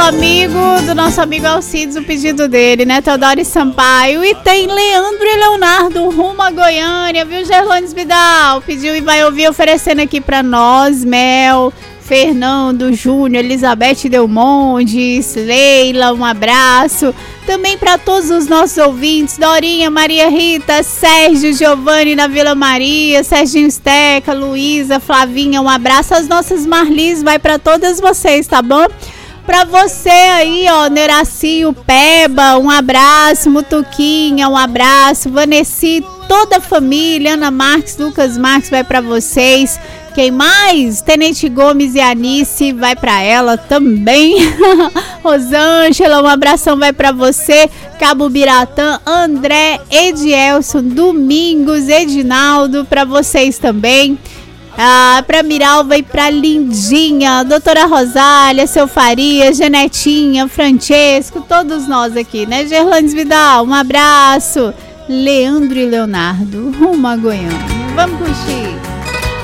do nosso amigo Alcides, o pedido dele, né? Teodoro Sampaio. E tem Leandro e Leonardo rumo a Goiânia, viu, Gerlones Vidal? Pediu e vai ouvir oferecendo aqui pra nós, Mel, Fernando, Júnior, Elizabeth Delmondes, Leila, um abraço. Também para todos os nossos ouvintes, Dorinha, Maria Rita, Sérgio, Giovanni na Vila Maria, Serginho Steca, Luísa, Flavinha, um abraço. As nossas Marlis vai para todas vocês, tá bom? Pra você aí, ó, Neracio, Peba, um abraço, Mutuquinha, um abraço, Vanessa, toda a família, Ana Marques, Lucas Marques vai pra vocês. Quem mais? Tenente Gomes e Anice, vai pra ela também. Rosângela, um abração vai pra você. Cabo Biratã, André, Edielson, Domingos, Edinaldo, pra vocês também. Pra Miralva e pra Lindinha, doutora Rosália, seu Faria, Janetinha, Francesco, todos nós aqui, né? Gerlanes Vidal, um abraço. Leandro e Leonardo, rumo a Goiânia. Vamos curtir.